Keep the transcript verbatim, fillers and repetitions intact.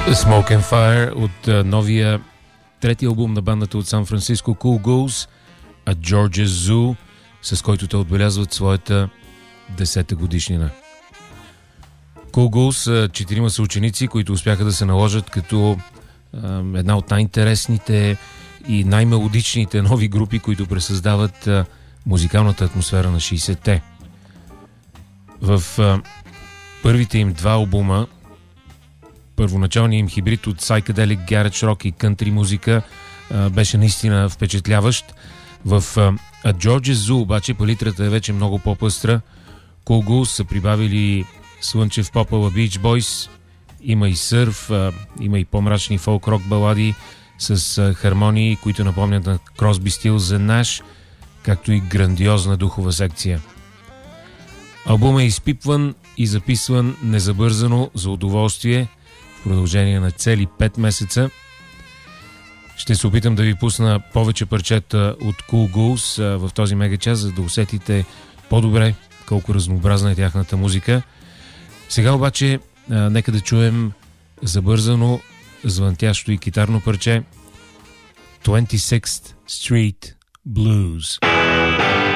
Smoke and Fire от uh, новия трети албум на бандата от Сан Франциско Cool Ghouls, A Georgia Zoo, с който те отбелязват своята десета годишнина. Cool Ghouls са четирима съученици, които успяха да се наложат като uh, една от най-интересните и най-мелодичните нови групи, които пресъздават uh, музикалната атмосфера на шейсетте. В uh, първите им два албума, първоначалният им хибрид от psychedelic, garage rock и country музика а, беше наистина впечатляващ. В а, A Georgia Zoo обаче палитрата е вече много по-пъстра. Cool Ghouls са прибавили слънчев поп ала Beach Boys, има и сърф, а, има и по-мрачни фолк-рок балади с а, хармонии, които напомнят на Crosby, Stills and Nash, както и грандиозна духова секция. Албумът е изпипван и записван незабързано за удоволствие в продължение на цели пет месеца. Ще се опитам да ви пусна повече парчета от Cool Ghouls в този мегачас, за да усетите по-добре колко разнообразна е тяхната музика. Сега обаче а, нека да чуем забързано, звънтящо и китарно парче twenty-sixth Street Blues.